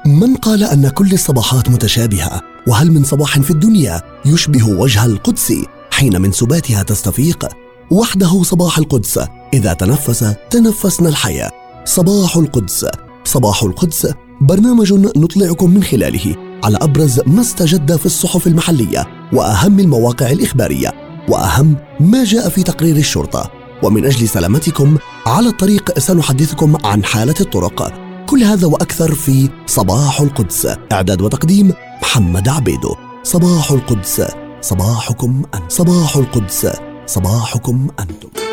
من قال أن كل الصباحات متشابهة؟ وهل من صباح في الدنيا يشبه وجه القدس حين من سباتها تستفيق؟ وحده صباح القدس إذا تنفس تنفسنا الحياة. صباح القدس. صباح القدس برنامج نطلعكم من خلاله على أبرز ما استجد في الصحف المحلية وأهم المواقع الإخبارية وأهم ما جاء في تقرير الشرطة. ومن أجل سلامتكم على الطريق سنحدثكم عن حالة الطرق. كل هذا وأكثر في صباح القدس. إعداد وتقديم محمد عبيدو. صباح القدس صباحكم أنتم. صباح القدس صباحكم أنتم.